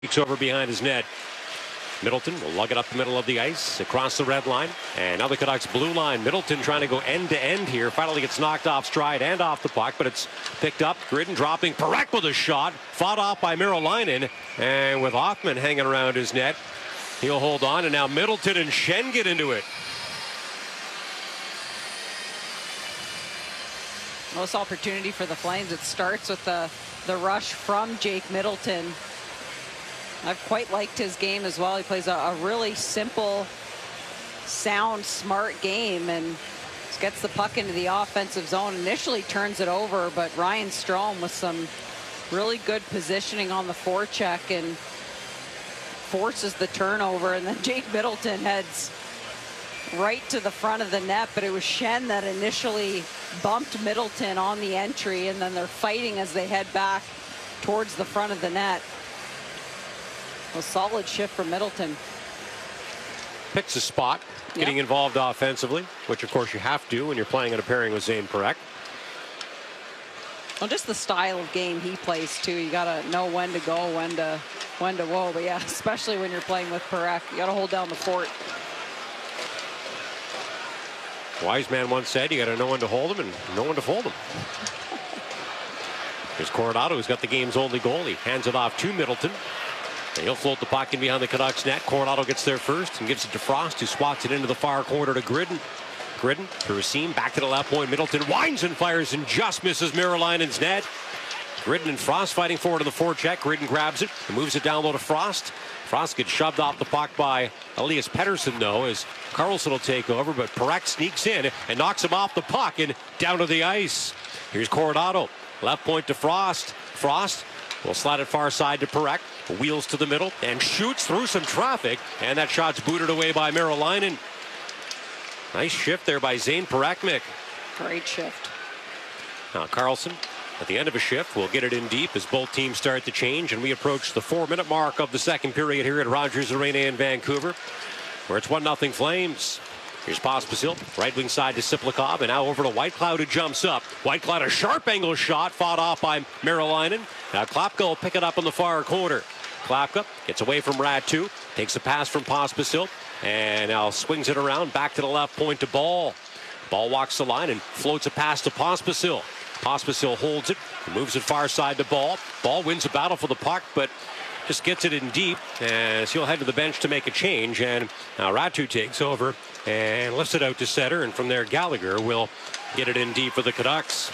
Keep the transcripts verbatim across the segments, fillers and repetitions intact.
It's over behind his net. Middleton will lug it up the middle of the ice, across the red line. And now the Canucks blue line. Middleton trying to go end to end here. Finally gets knocked off stride and off the puck, but it's picked up. Gridden dropping. Parekh with a shot. Fought off by Merolainen. And with Hoffman hanging around his net, he'll hold on. And now Middleton and Schenn get into it. Most opportunity for the Flames. It starts with the, the rush from Jake Middleton. I've quite liked his game as well. He plays a, a really simple, sound, smart game and gets the puck into the offensive zone. Initially turns it over, but Ryan Strome with some really good positioning on the forecheck and forces the turnover. And then Jake Middleton heads right to the front of the net, but it was Schenn that initially bumped Middleton on the entry, and then they're fighting as they head back towards the front of the net. A solid shift from Middleton. Picks a spot, getting yep. involved offensively, which of course you have to when you're playing in a pairing with Zane Parekh. Well, just the style of game he plays too. You gotta know when to go, when to when to whoa. But yeah, especially when you're playing with Parekh, you gotta hold down the fort. Wise man once said, you gotta know when to hold him and know when to fold him. Here's Coronado, who's got the game's only goal. He hands it off to Middleton. And he'll float the puck in behind the Canucks net. Coronado gets there first and gives it to Frost, who swats it into the far corner to Gridden. Gridden through a seam, back to the left point. Middleton winds and fires and just misses Merolainen's net. Gridden and Frost fighting forward to the forecheck. Gridden grabs it and moves it down low to Frost. Frost gets shoved off the puck by Elias Pettersson, though, as Carlson will take over. But Parekh sneaks in and knocks him off the puck and down to the ice. Here's Coronado. Left point to Frost. Frost will slide it far side to Parekh. Wheels to the middle and shoots through some traffic. And that shot's booted away by Merolainen. Nice shift there by Zane Parekh. Great shift. Now Carlson at the end of a shift will get it in deep as both teams start to change. And we approach the four minute mark of the second period here at Rogers Arena in Vancouver, where it's one nothing Flames. Here's Pospisil, right wing side to Siplikov, and now over to Whitecloud, who jumps up. Whitecloud, a sharp angle shot, fought off by Merolainen. Now Klapka will pick it up in the far corner. Klapka gets away from Ratu, takes a pass from Pospisil, and now swings it around back to the left point to Ball. Ball walks the line and floats a pass to Pospisil. Pospisil holds it, moves it far side to Ball. Ball wins a battle for the puck, but just gets it in deep as he'll head to the bench to make a change. And now Ratu takes over and lifts it out to center, and from there Gallagher will get it in deep for the Canucks.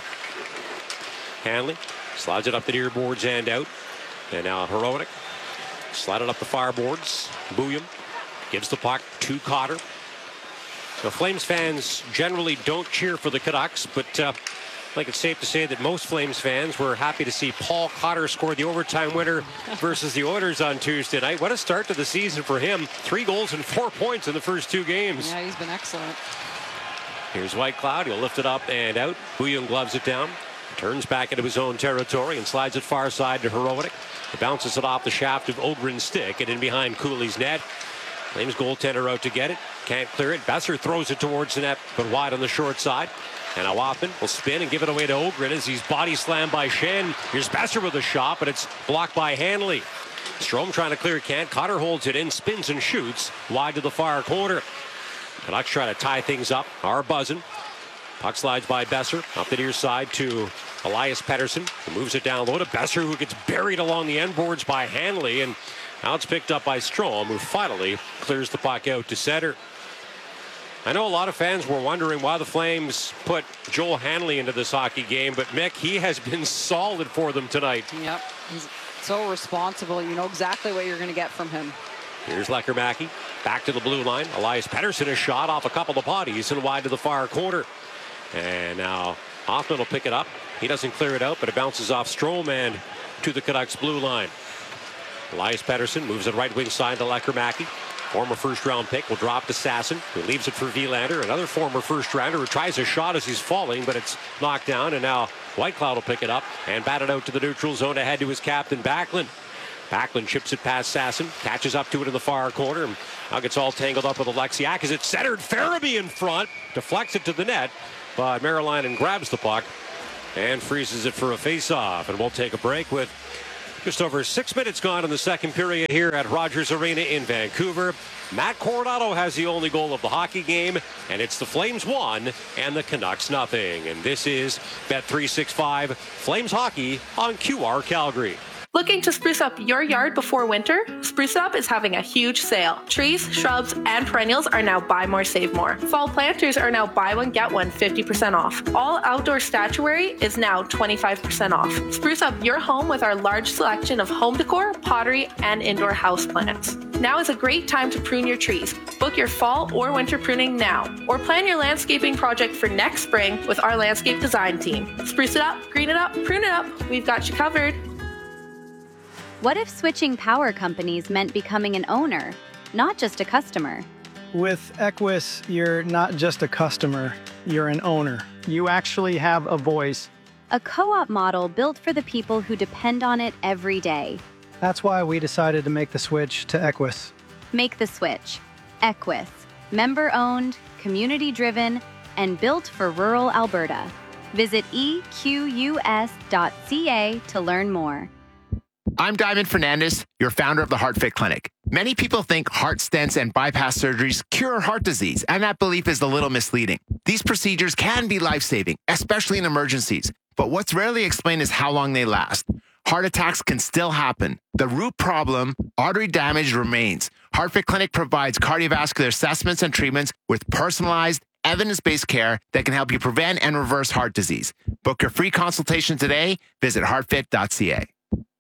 Hanley slides it up the near boards and out. And now Hronek slide it up the far boards. Bouillon gives the puck to Cotter. So Flames fans generally don't cheer for the Canucks, but uh, I think it's safe to say that most Flames fans were happy to see Paul Cotter score the overtime winner versus the Oilers on Tuesday night. What a start to the season for him. Three goals and four points in the first two games. Yeah, he's been excellent. Here's Whitecloud. He'll lift it up and out. Bouillon gloves it down. Turns back into his own territory and slides it far side to Hronek. He bounces it off the shaft of Ogren's stick and in behind Cooley's net. Flames goaltender out to get it. Can't clear it. Besser throws it towards the net, but wide on the short side. And now Hoffman will spin and give it away to Ogren as he's body slammed by Schenn. Here's Besser with a shot, but it's blocked by Hanley. Strome trying to clear, can't. Cotter holds it in, spins and shoots wide to the far corner. Canucks try to tie things up. Are buzzing. Puck slides by Besser up the near side to Elias Pettersson, who moves it down low to Besser, who gets buried along the end boards by Hanley, and now it's picked up by Strome, who finally clears the puck out to center. I know a lot of fans were wondering why the Flames put Joel Hanley into this hockey game, but Mick, he has been solid for them tonight. Yep, he's so responsible. You know exactly what you're going to get from him. Here's Lekkerimäki, back to the blue line. Elias Pettersson is shot off a couple of bodies and wide to the far corner. And now Hoffman will pick it up. He doesn't clear it out, but it bounces off Strome and to the Canucks blue line. Elias Pettersson moves it right wing side to Lekkerimäki. Former first round pick will drop to Sasson, who leaves it for Wilander. Another former first rounder who tries a shot as he's falling, but it's knocked down. And now Whitecloud will pick it up and bat it out to the neutral zone ahead to his captain Backlund. Backlund chips it past Sasson, catches up to it in the far corner, and now gets all tangled up with Alexiak as it's centered. Farabee in front, deflects it to the net, but Merolainen grabs the puck and freezes it for a face-off. And we'll take a break with Just over six minutes gone in the second period here at Rogers Arena in Vancouver. Matt Coronado has the only goal of the hockey game, and it's the Flames one and the Canucks nothing. And this is Bet three sixty-five Flames Hockey on Q R Calgary. Looking to spruce up your yard before winter? Spruce Up is having a huge sale. Trees, shrubs, and perennials are now buy more, save more. Fall planters are now buy one, get one fifty percent off. All outdoor statuary is now twenty-five percent off. Spruce up your home with our large selection of home decor, pottery, and indoor houseplants. Now is a great time to prune your trees. Book your fall or winter pruning now, or plan your landscaping project for next spring with our landscape design team. Spruce it up, green it up, prune it up. We've got you covered. What if switching power companies meant becoming an owner, not just a customer? With Equus, you're not just a customer, you're an owner. You actually have a voice. A co-op model built for the people who depend on it every day. That's why we decided to make the switch to Equus. Make the switch. Equus. Member-owned, community-driven, and built for rural Alberta. Visit E Q U S dot C A to learn more. I'm Diamond Fernandez, your founder of the HeartFit Clinic. Many people think heart stents and bypass surgeries cure heart disease, and that belief is a little misleading. These procedures can be life-saving, especially in emergencies, but what's rarely explained is how long they last. Heart attacks can still happen. The root problem, artery damage, remains. HeartFit Clinic provides cardiovascular assessments and treatments with personalized, evidence-based care that can help you prevent and reverse heart disease. Book your free consultation today. Visit heart fit dot c a.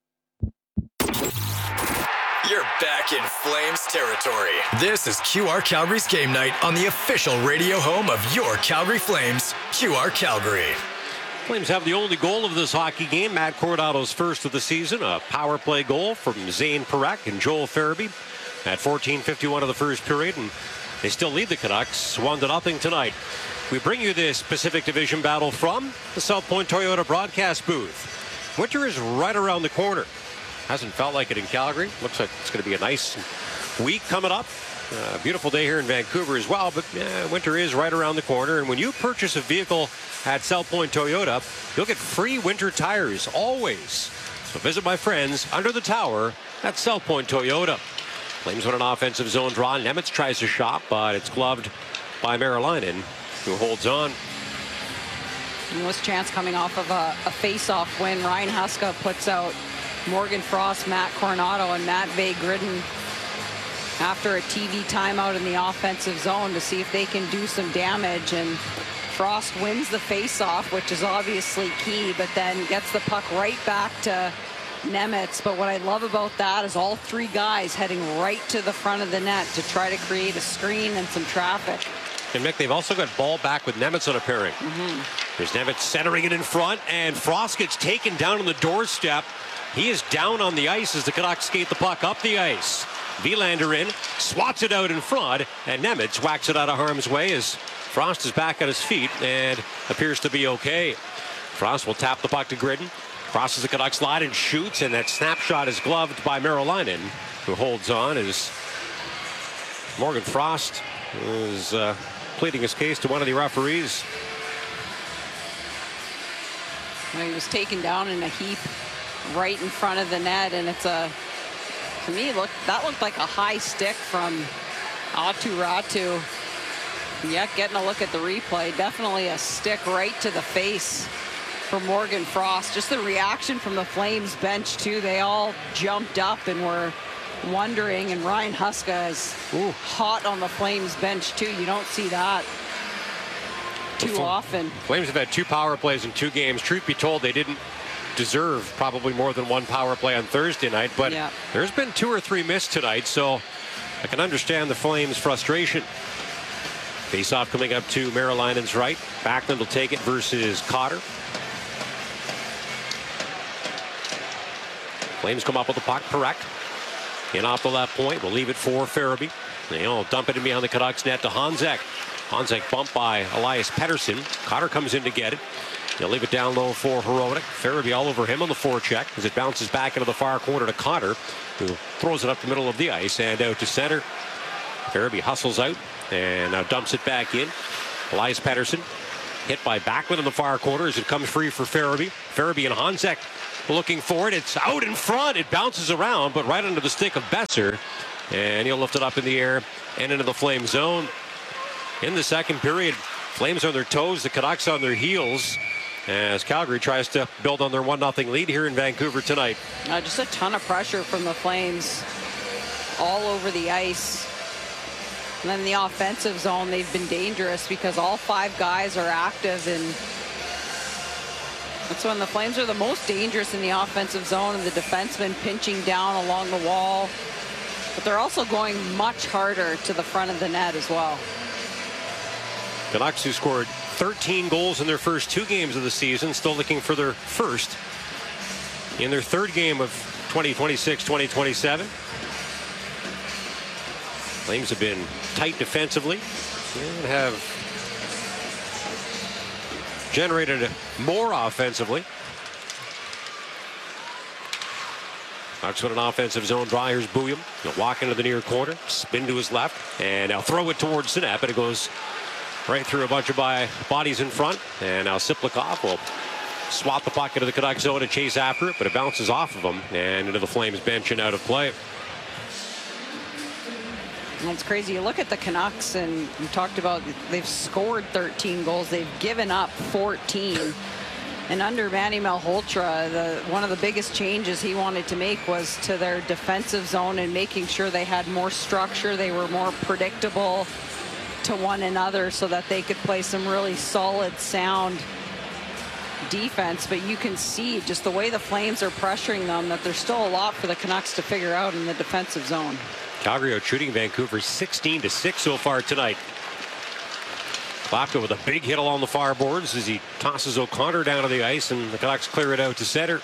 You're back in Flames territory. This is Q R Calgary's Game Night on the official radio home of your Calgary Flames, Q R Calgary. Flames have the only goal of this hockey game. Matt Coronado's first of the season, a power play goal from Zane Parekh and Joel Farabee at fourteen fifty-one of the first period, and they still lead the Canucks one to nothing tonight. We bring you this Pacific Division battle from the South Point Toyota broadcast booth. Winter is right around the corner. Hasn't felt like it in Calgary. Looks like it's going to be a nice week coming up. Uh, beautiful day here in Vancouver as well, but uh, winter is right around the corner. And when you purchase a vehicle at South Point Toyota, you'll get free winter tires always. So visit my friends under the tower at South Point Toyota. Flames win an offensive zone draw. Nemitz tries to shot, but it's gloved by Marilainen, who holds on. Most chance coming off of a, a face-off win. Ryan Huska puts out Morgan Frost, Matt Coronado, and Matt Vay-Gridden after a T V timeout in the offensive zone to see if they can do some damage. And Frost wins the face-off, which is obviously key, but then gets the puck right back to Nemitz. But what I love about that is all three guys heading right to the front of the net to try to create a screen and some traffic. And Mick, they've also got ball back with Nemitz on a pairing. Mm-hmm. There's Nemitz centering it in front, and Frost gets taken down on the doorstep. He is down on the ice as the Canucks skate the puck up the ice. Wilander in, swats it out in front, and Nemitz whacks it out of harm's way as Frost is back on his feet and appears to be okay. Frost will tap the puck to Gridden, crosses the Canucks line and shoots, and that snapshot is gloved by Marilainen, who holds on as Morgan Frost is uh, pleading his case to one of the referees. He was taken down in a heap right in front of the net, and it's a, to me, look that looked like a high stick from Aatu Räty. Yeah, getting a look at the replay, definitely a stick right to the face for Morgan Frost. Just the reaction from the Flames bench too. They all jumped up and were wondering, and Ryan Huska is Ooh. hot on the Flames bench too. You don't see that too Fl- often. Flames have had two power plays in two games. Truth be told, they didn't deserve probably more than one power play on Thursday night, but yeah. There's been two or three missed tonight, so I can understand the Flames' frustration. Face-off coming up to Marilainen's right. Backlund will take it versus Cotter. Flames come up with the puck. Parekh in off the left point. We'll leave it for Farabee. They'll dump it in behind the Canucks net to Honzek. Honzek bumped by Elias Pettersson. Cotter comes in to get it. They'll leave it down low for Hronek. Farabee all over him on the forecheck as it bounces back into the far corner to Cotter, who throws it up the middle of the ice and out to center. Farabee hustles out and now dumps it back in. Elias Pettersson Hit by Backlund in the far corner as it comes free for Farabee. Farabee and Honzek looking for it. It's out in front. It bounces around, but right under the stick of Besser. And he'll lift it up in the air and into the Flame zone. In the second period, Flames on their toes, the Canucks on their heels, as Calgary tries to build on their one nothing lead here in Vancouver tonight. Uh, just a ton of pressure from the Flames all over the ice. And then in the offensive zone, they've been dangerous because all five guys are active, and that's when the Flames are the most dangerous in the offensive zone, and the defensemen pinching down along the wall. But they're also going much harder to the front of the net as well. Canucks, who scored thirteen goals in their first two games of the season, still looking for their first in their third game of twenty twenty-six twenty twenty-seven. Flames have been tight defensively and have generated more offensively. Canucks with an offensive zone draw. Here's Bouillon. He'll walk into the near corner, spin to his left, and now throw it towards the net, but it goes right through a bunch of by bodies in front. And now Siplikov will swat the puck into the Canucks zone and chase after it, but it bounces off of him and into the Flames bench and out of play. And it's crazy. You look at the Canucks, and you talked about they've scored thirteen goals. They've given up fourteen. And under Manny Malhotra, the, one of the biggest changes he wanted to make was to their defensive zone and making sure they had more structure. They were more predictable to one another so that they could play some really solid, sound defense. But you can see just the way the Flames are pressuring them that there's still a lot for the Canucks to figure out in the defensive zone. Calgary out shooting Vancouver sixteen to six so far tonight. Klapka with a big hit along the far boards as he tosses O'Connor down to the ice, and the Canucks clear it out to center.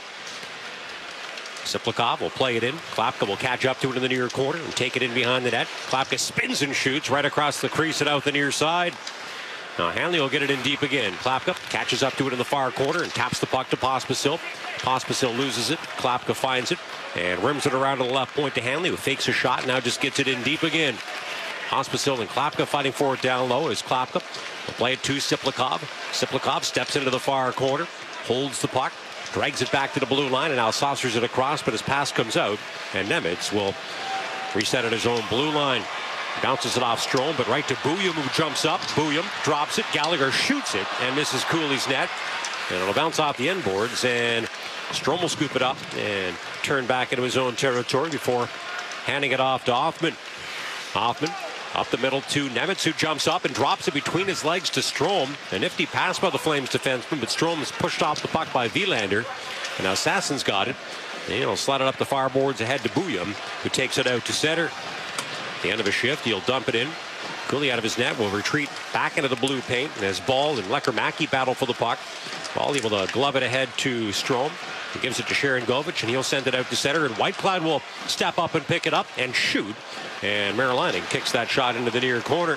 Siplikov will play it in. Klapka will catch up to it in the near corner and take it in behind the net. Klapka spins and shoots right across the crease and out the near side. Now Hanley will get it in deep again. Klapka catches up to it in the far corner and taps the puck to Pospisil. Pospisil loses it. Klapka finds it and rims it around to the left point to Hanley, who fakes a shot, now just gets it in deep again. Pospisil and Klapka fighting for it down low as Klapka will play it to Siplikov. Siplikov steps into the far corner, holds the puck, drags it back to the blue line, and now saucers it across, but his pass comes out, and Nemitz will reset at his own blue line. Bounces it off Strome, but right to Bouillon, who jumps up. Bouillon drops it. Gallagher shoots it and misses Cooley's net. And it'll bounce off the end boards, and Strome will scoop it up and turn back into his own territory before handing it off to Hoffman. Hoffman up the middle to Nemitz, who jumps up and drops it between his legs to Strome. A nifty pass by the Flames defenseman, but Strome is pushed off the puck by Wilander. And now Sassen's got it. And he'll slide it up the far boards ahead to Bouillon, who takes it out to center. At the end of a shift, he'll dump it in. Cooley out of his net will retreat back into the blue paint. And as Ball and Lecker-Mackey battle for the puck, Ball able to glove it ahead to Strome. He gives it to Sharon Govich, and he'll send it out to center. And Whitecloud will step up and pick it up and shoot. And Marilanen kicks that shot into the near corner.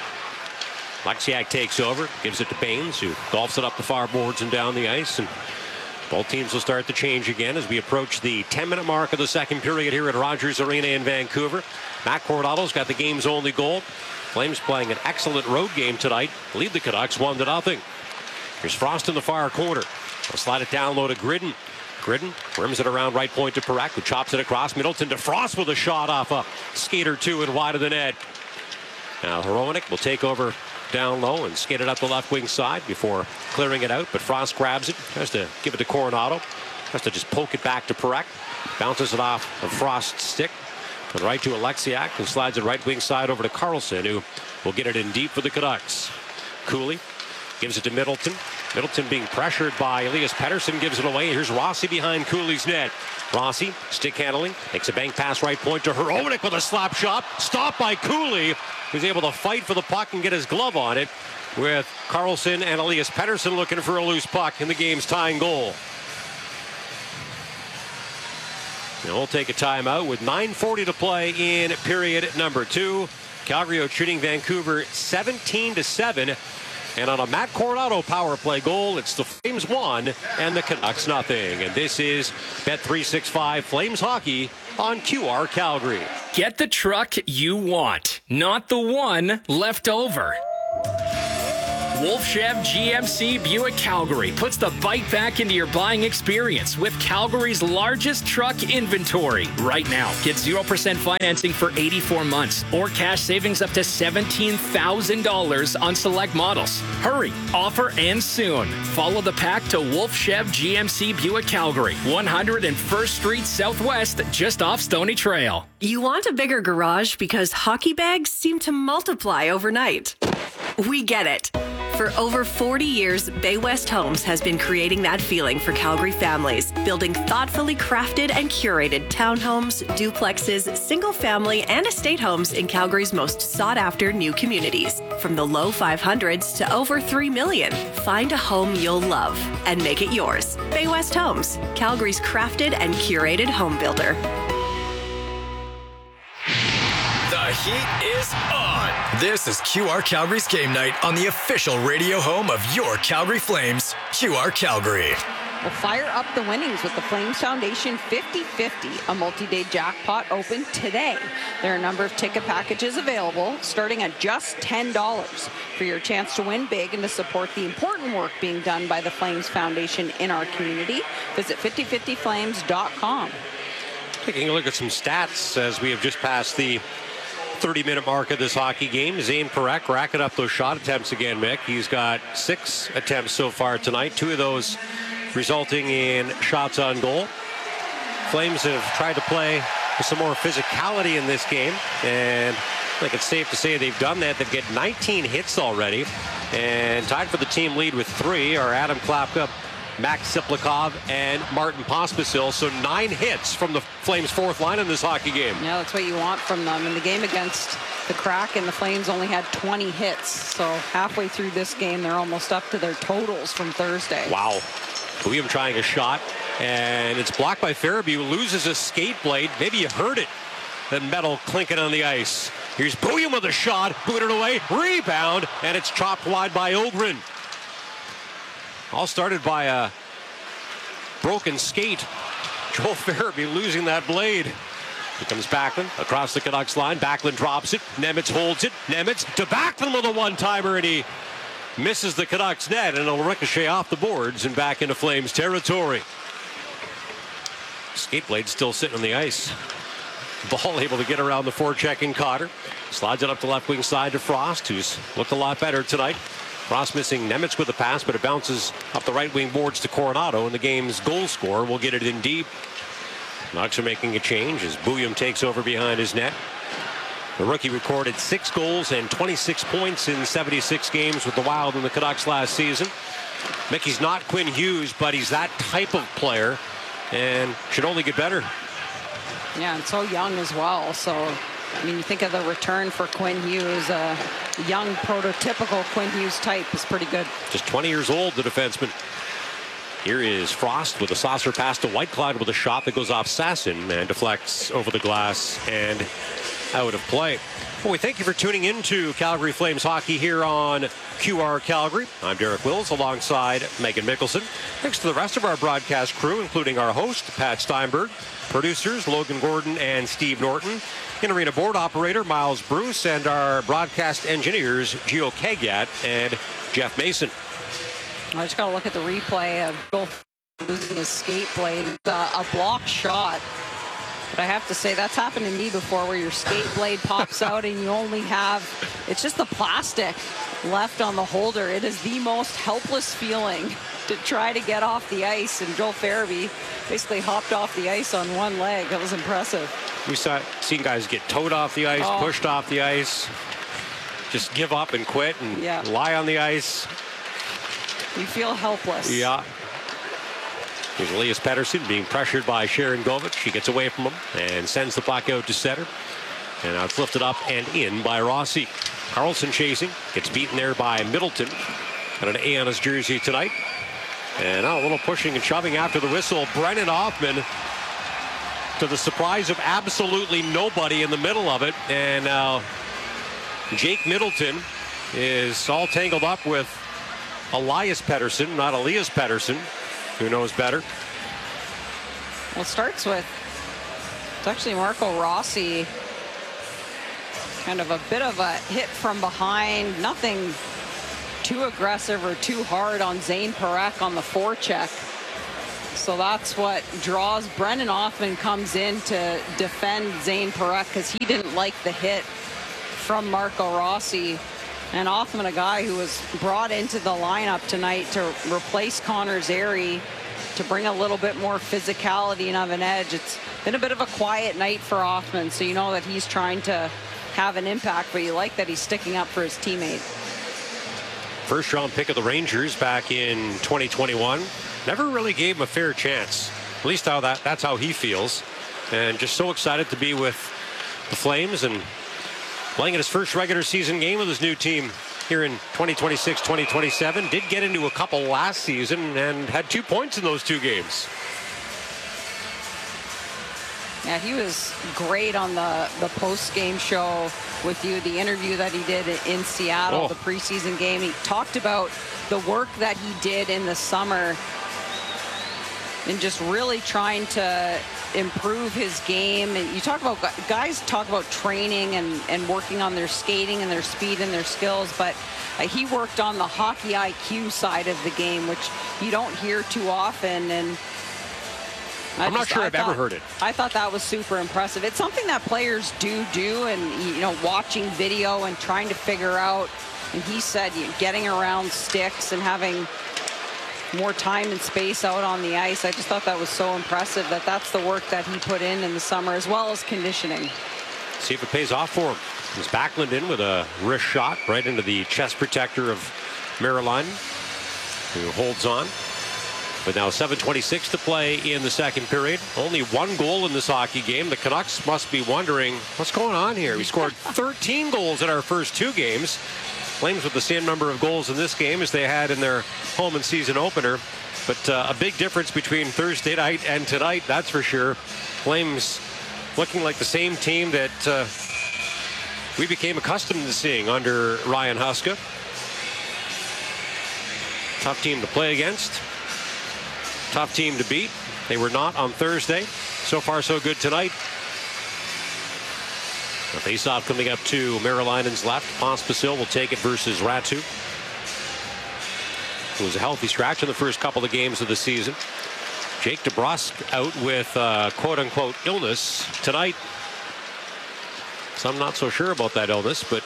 Lexiak takes over, gives it to Baines, who golfs it up the far boards and down the ice. And both teams will start to change again as we approach the ten-minute mark of the second period here at Rogers Arena in Vancouver. Matt Coronado's got the game's only goal. Flames playing an excellent road game tonight. Lead the Canucks one to nothing. Here's Frost in the far corner. He'll slide it down low to Gridden. Gridden rims it around right point to Parak, who chops it across. Middleton to Frost with a shot off a skate or two and wide of the net. Now Hronek will take over down low and skate it up the left wing side before clearing it out, but Frost grabs it, tries to give it to Coronado, tries to just poke it back to Parak, bounces it off of Frost's stick, but right to Alexiak, who slides it right wing side over to Carlson, who will get it in deep for the Canucks. Cooley gives it to Middleton. Middleton being pressured by Elias Pettersson, gives it away. Here's Rossi behind Cooley's net. Rossi, stick handling, makes a bank pass right point to Hronek with a slap shot. Stopped by Cooley, who's able to fight for the puck and get his glove on it, with Carlson and Elias Pettersson looking for a loose puck in the game's tying goal. And we'll take a timeout with nine forty to play in period number two. Calgary shooting Vancouver seventeen to seven. And on a Matt Coronado power play goal, it's the Flames one and the Canucks nothing. And this is Bet three sixty-five Flames Hockey on Q R Calgary. Get the truck you want, not the one left over. Wolf Chev G M C Buick Calgary puts the bike back into your buying experience with Calgary's largest truck inventory. Right now, get zero percent financing for eighty-four months or cash savings up to seventeen thousand dollars on select models. Hurry, offer ends soon. Follow the pack to Wolf Chev G M C Buick Calgary, one hundred first Street Southwest, just off Stony Trail. You want a bigger garage because hockey bags seem to multiply overnight. We get it. For over forty years, Bay West Homes has been creating that feeling for Calgary families, building thoughtfully crafted and curated townhomes, duplexes, single-family, and estate homes in Calgary's most sought-after new communities. From the low five hundreds to over three million, find a home you'll love and make it yours. Bay West Homes, Calgary's crafted and curated home builder. The heat is on. This is Q R Calgary's game night on the official radio home of your Calgary Flames, Q R Calgary. We'll fire up the winnings with the Flames Foundation fifty fifty, a multi-day jackpot open today. There are a number of ticket packages available, starting at just ten dollars. For your chance to win big and to support the important work being done by the Flames Foundation in our community, visit fifty fifty flames dot com. Taking a look at some stats as we have just passed the thirty-minute mark of this hockey game. Zane Parekh racking up those shot attempts again, Mick. He's got six attempts so far tonight, two of those resulting in shots on goal. Flames have tried to play with some more physicality in this game, and I think it's safe to say they've done that. They've got nineteen hits already, and tied for the team lead with three are Adam Klapka, Max Siplikov, and Martin Pospisil. So nine hits from the Flames' fourth line in this hockey game. Yeah, that's what you want from them. In the game against the Kraken, the Flames only had twenty hits. So halfway through this game, they're almost up to their totals from Thursday. Wow. William trying a shot, and it's blocked by Farabee, who loses a skate blade. Maybe you heard it. The metal clinking on the ice. Here's William with a shot, boot it away, rebound, and it's chopped wide by Ogren. All started by a broken skate. Joel Farabee losing that blade. Here comes Backlund across the Canucks line. Backlund drops it. Nemitz holds it. Nemitz to Backlund with a one-timer, and he misses the Canucks net, and it'll ricochet off the boards and back into Flames territory. Skate blade still sitting on the ice. Ball able to get around the forechecking Cotter. Slides it up the left wing side to Frost, who's looked a lot better tonight. Frost missing Nemitz with the pass, but it bounces up the right wing boards to Coronado, and the game's goal scorer will get it in deep. Canucks are making a change as Bouillon takes over behind his net. The rookie recorded six goals and twenty-six points in seventy-six games with the Wild and the Canucks last season. Mickey's not Quinn Hughes, but he's that type of player and should only get better. Yeah, and so young as well. So, I mean, you think of the return for Quinn Hughes, a young prototypical Quinn Hughes type is pretty good. Just twenty years old, the defenseman. Here is Frost with a saucer pass to Whitecloud with a shot that goes off Sasson and deflects over the glass and out of play. Well, we thank you for tuning in to Calgary Flames hockey here on Q R Calgary. I'm Derek Wills alongside Megan Mickelson. Thanks to the rest of our broadcast crew, including our host, Pat Steinberg, producers Logan Gordon and Steve Norton, in-arena board operator Miles Bruce, and our broadcast engineers Gio Kagat and Jeff Mason. I just got to look at the replay of Joel losing his skate blade. Uh, a block shot. But I have to say, that's happened to me before, where your skate blade pops out and you only have, it's just the plastic left on the holder. It is the most helpless feeling to try to get off the ice. And Joel Farabee basically hopped off the ice on one leg. That was impressive. We saw seen guys get towed off the ice, oh. pushed off the ice, just give up and quit and yeah. lie on the ice. You feel helpless. Yeah. Here's Elias Pettersson being pressured by Sharon Govich. She gets away from him and sends the puck out to center. And now it's lifted up and in by Rossi. Carlson chasing. Gets beaten there by Middleton. Got an A on his jersey tonight. And now a little pushing and shoving after the whistle. Brennan Hoffman, to the surprise of absolutely nobody in the middle of it. And now Jake Middleton is all tangled up with Elias Pettersson, not Elias Pettersson. Who knows better? Well, it starts with, it's actually Marco Rossi. Kind of a bit of a hit from behind. Nothing too aggressive or too hard on Zane Parekh on the forecheck. So that's what draws. Brennan Othmann comes in to defend Zane Parekh because he didn't like the hit from Marco Rossi. And Othmann, a guy who was brought into the lineup tonight to replace Connor Zary, to bring a little bit more physicality and of an edge. It's been a bit of a quiet night for Othmann, so you know that he's trying to have an impact, but you like that he's sticking up for his teammate. First round pick of the Rangers back in twenty twenty-one. Never really gave him a fair chance. At least how that that's how he feels. And just so excited to be with the Flames and playing in his first regular season game with his new team here in twenty twenty-six twenty twenty-seven. Did get into a couple last season and had two points in those two games. Yeah, he was great on the, the post-game show with you, the interview that he did in Seattle, oh. the preseason game. He talked about the work that he did in the summer and just really trying to improve his game. And you talk about, guys talk about training and, and working on their skating and their speed and their skills, but uh, he worked on the hockey I Q side of the game, which you don't hear too often. And I I'm not just, sure I I've thought, ever heard it. I thought that was super impressive. It's something that players do do, and you know, watching video and trying to figure out. And he said, you know, getting around sticks and having more time and space out on the ice. I just thought that was so impressive that that's the work that he put in in the summer, as well as conditioning. See if it pays off for him. He's Backlund in with a wrist shot right into the chest protector of Maryland, who holds on. With now seven twenty-six to play in the second period. Only one goal in this hockey game. The Canucks must be wondering what's going on here. We scored thirteen goals in our first two games. Flames with the same number of goals in this game as they had in their home and season opener. But uh, a big difference between Thursday night and tonight, that's for sure. Flames looking like the same team that uh, we became accustomed to seeing under Ryan Huska. Tough team to play against. Tough team to beat. They were not on Thursday. So far, so good tonight. The face-off coming up to Maryland's left. Pospisil will take it versus Ratu, who was a healthy scratch in the first couple of games of the season. Jake DeBrusk out with uh, quote-unquote illness tonight. Some not so sure about that illness, but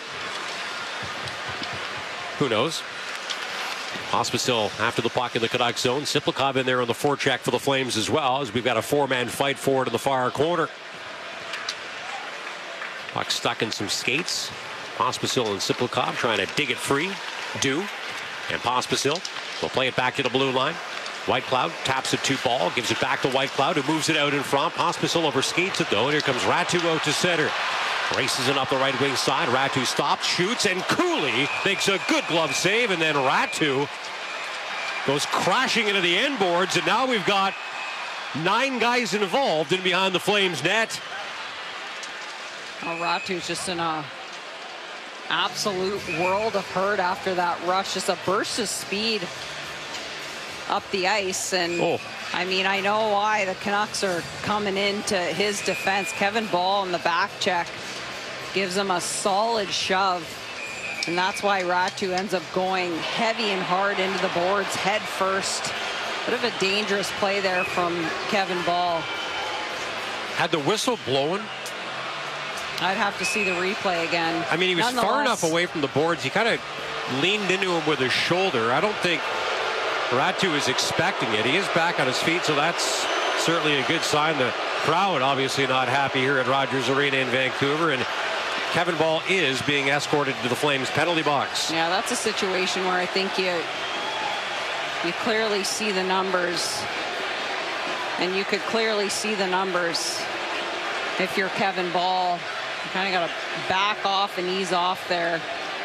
who knows? Pospisil after the puck in the Canucks zone. Siplikov in there on the forecheck for the Flames as well, as we've got a four-man fight forward in the far corner. Puck stuck in some skates. Pospisil and Siplikov trying to dig it free. Do. And Pospisil will play it back to the blue line. Whitecloud taps it to Ball, gives it back to Whitecloud, who moves it out in front. Pospisil over skates it though, and here comes Ratu out to center. Races it up the right wing side. Ratu stops, shoots, and Cooley makes a good glove save, and then Ratu goes crashing into the end boards, and now we've got nine guys involved in behind the Flames net. Well, Ratu's just in a absolute world of hurt after that rush. Just a burst of speed up the ice, and oh. I mean, I know why the Canucks are coming into his defense. Kevin Ball in the back check gives him a solid shove, and that's why Ratu ends up going heavy and hard into the boards head first. Bit of a dangerous play there from Kevin Ball. Had the whistle blown? I'd have to see the replay again. I mean, he was far enough away from the boards. He kind of leaned into him with his shoulder. I don't think Ratu is expecting it. He is back on his feet, so that's certainly a good sign. The crowd obviously not happy here at Rogers Arena in Vancouver, and Kevin Ball is being escorted to the Flames penalty box. Yeah, that's a situation where I think you you clearly see the numbers, and you could clearly see the numbers if you're Kevin Ball. You kind of got to back off and ease off there.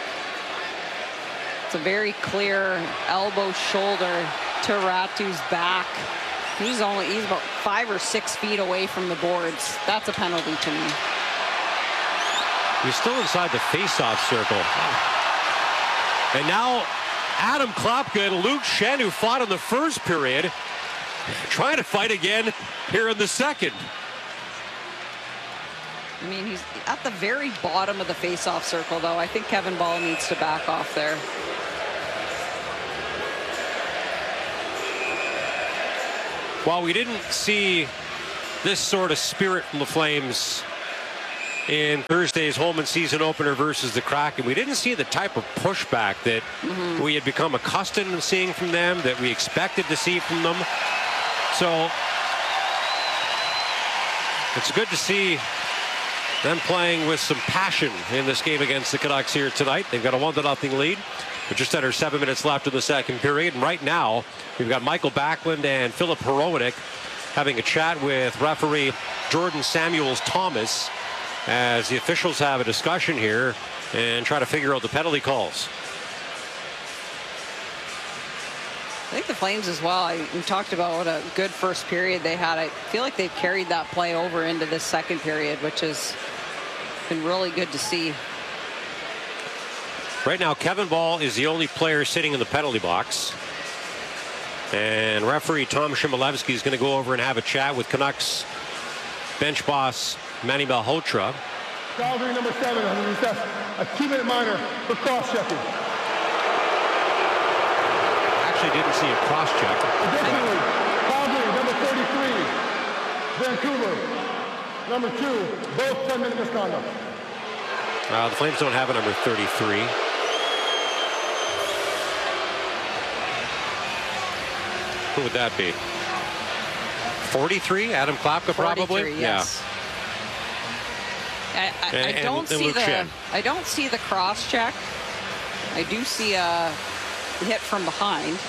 It's a very clear elbow shoulder to Ratu's back. He's only he's about five or six feet away from the boards. That's a penalty to me. He's still inside the face-off circle. And now Adam Klopka and Luke Schenn, who fought in the first period, trying to fight again here in the second. I mean, he's at the very bottom of the face-off circle, though. I think Kevin Ball needs to back off there. while we didn't see this sort of spirit from the Flames in Thursday's home and season opener versus the Kraken, we didn't see the type of pushback that mm-hmm. we had become accustomed to seeing from them, that we expected to see from them. So it's good to see them playing with some passion in this game against the Canucks here tonight. They've got a one to nothing lead with just under seven minutes left in the second period. And right now, we've got Michael Backlund and Philip Hronek having a chat with referee Jordan Samuels-Thomas as the officials have a discussion here and try to figure out the penalty calls. I think the Flames as well, I, we talked about what a good first period they had. I feel like they've carried that play over into this second period, which has been really good to see. Right now, Kevin Ball is the only player sitting in the penalty box. And referee Tom Chmielewski is going to go over and have a chat with Canucks bench boss Manny Malhotra. Calgary number seven has assessed a two-minute minor for cross-checking. Actually didn't see a cross-check. Additionally, Calgary number thirty-three, Vancouver number two, both ten-minute misconduct. Uh, the Flames don't have a number thirty-three. Who would that be? forty-three? Adam Klapka, probably? Yes. Yeah. I, I, and, I don't and, see and the Schenn. I don't see the cross check. I do see a hit from behind.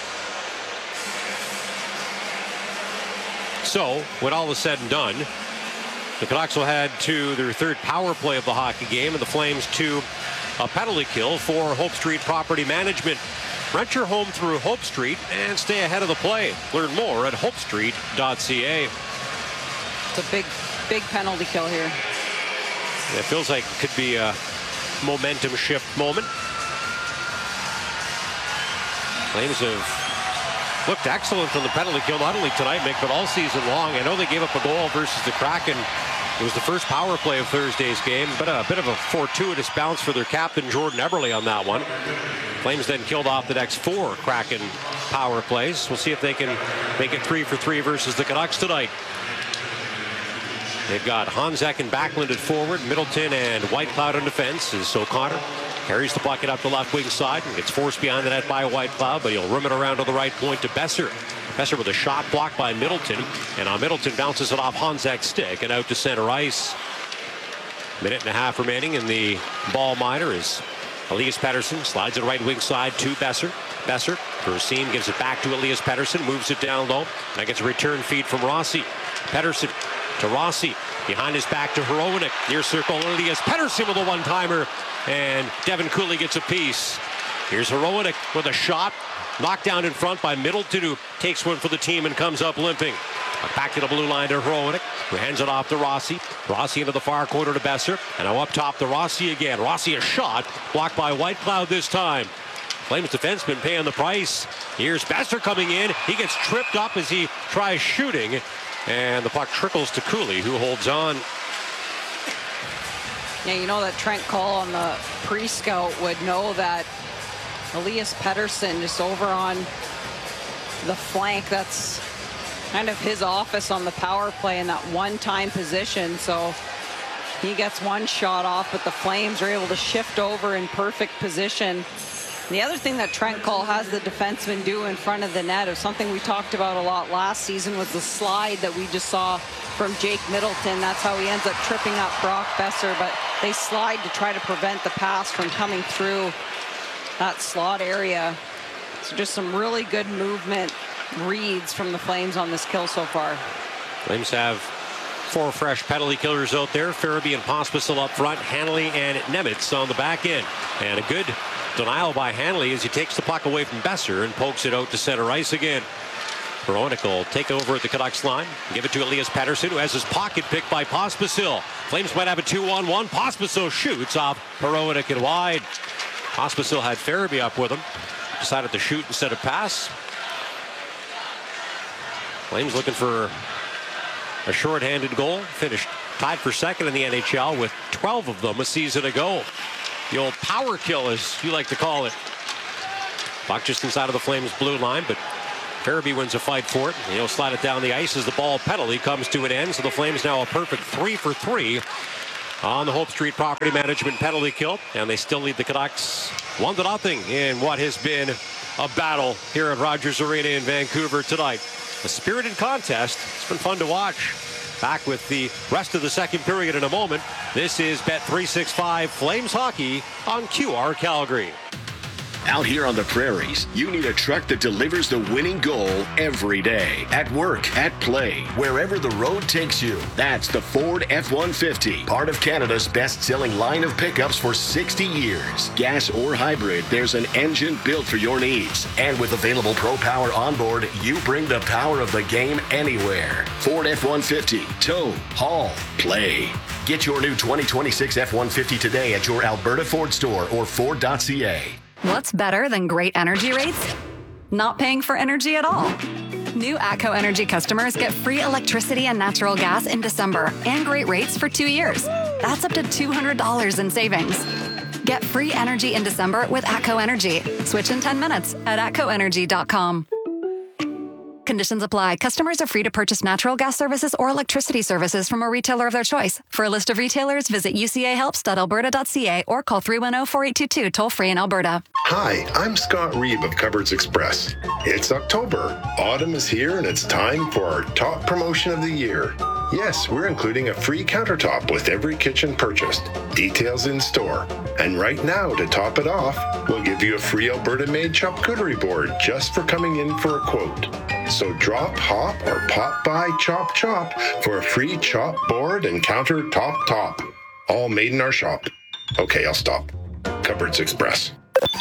So, when all is said and done, the Canucks will head to their third power play of the hockey game, and the Flames to a penalty kill for Hope Street Property Management. Rent your home through Hope Street and stay ahead of the play. Learn more at hope street dot c a. It's a big, big penalty kill here. It feels like it could be a momentum shift moment. Flames have looked excellent on the penalty kill, not only tonight, Mick, but all season long. I know they gave up a goal versus the Kraken. It was the first power play of Thursday's game, but a bit of a fortuitous bounce for their captain, Jordan Eberle, on that one. Flames then killed off the next four Kraken power plays. We'll see if they can make it three for three versus the Canucks tonight. They've got Honzek and Backlund at forward, Middleton and Whitecloud on defense as O'Connor carries the bucket up the left wing side and gets forced behind the net by Whitecloud, but he'll rim it around to the right point to Besser. Besser with a shot blocked by Middleton, and on Middleton bounces it off Honzek's stick and out to center ice. Minute and a half remaining in the ball minor as Elias Pettersson slides it right wing side to Besser. Besser for a seam gives it back to Elias Pettersson, moves it down low. That gets a return feed from Rossi. Pettersson to Rossi, behind his back to Hronek. Near circle, Elias Pettersson with a one-timer, and Devin Cooley gets a piece. Here's Hronek with a shot, knocked down in front by Middleton, who takes one for the team and comes up limping. Back to the blue line to Hronek, who hands it off to Rossi. Rossi into the far corner to Besser, and now up top to Rossi again. Rossi a shot, blocked by Whitecloud this time. Flames defenseman paying the price. Here's Besser coming in. He gets tripped up as he tries shooting, and the puck trickles to Cooley, who holds on. Yeah, you know that Trent Cole on the pre-scout would know that Elias Pettersson just over on the flank, that's kind of his office on the power play in that one-time position. So he gets one shot off, but the Flames are able to shift over in perfect position. The other thing that Trent Cole has the defenseman do in front of the net is something we talked about a lot last season, was the slide that we just saw from Jake Middleton. That's how he ends up tripping up Brock Besser, but they slide to try to prevent the pass from coming through that slot area. So just some really good movement reads from the Flames on this kill so far. Flames have four fresh penalty killers out there. Farabee and Pospisil up front, Hanley and Nemitz on the back end. And a good denial by Hanley as he takes the puck away from Besser and pokes it out to center ice again. Hronek will take over at the Canucks line, give it to Elias Pettersson, who has his pocket picked by Pospisil. Flames might have a two on one. Pospisil shoots off Hronek and wide. Pospisil had Farabee up with him, decided to shoot instead of pass. Flames looking for a short-handed goal, finished tied for second in the N H L with twelve of them a season ago. The old power kill, as you like to call it. Puck just inside of the Flames blue line, but Farabee wins a fight for it. He'll slide it down the ice as the ball penalty comes to an end. So the Flames now a perfect three for three on the Hope Street property management penalty kill. And they still lead the Canucks one to nothing in what has been a battle here at Rogers Arena in Vancouver tonight. A spirited contest. It's been fun to watch. Back with the rest of the second period in a moment. This is Bet three sixty-five Flames Hockey on Q R Calgary. Out here on the prairies, you need a truck that delivers the winning goal every day. At work, at play, wherever the road takes you. That's the Ford F one fifty, part of Canada's best-selling line of pickups for sixty years. Gas or hybrid, there's an engine built for your needs. And with available Pro Power onboard, you bring the power of the game anywhere. Ford F one fifty, tow, haul, play. Get your new twenty twenty-six F one fifty today at your Alberta Ford store or Ford dot C A. What's better than great energy rates? Not paying for energy at all. New ATCO Energy customers get free electricity and natural gas in December and great rates for two years. That's up to two hundred dollars in savings. Get free energy in December with ATCO Energy. Switch in ten minutes at atco energy dot com. Conditions apply. Customers are free to purchase natural gas services or electricity services from a retailer of their choice. For a list of retailers, visit u c a helps dot alberta dot c a or call three one zero, four eight two two toll free in Alberta. Hi, I'm Scott Reeb of Cupboards Express. It's October. Autumn is here and it's time for our top promotion of the year. Yes, we're including a free countertop with every kitchen purchased. Details in store. And right now, to top it off, we'll give you a free Alberta-made charcuterie board just for coming in for a quote. So drop, hop, or pop by Chop Chop for a free chop board and countertop top. All made in our shop. Okay, I'll stop. Cupboards Express.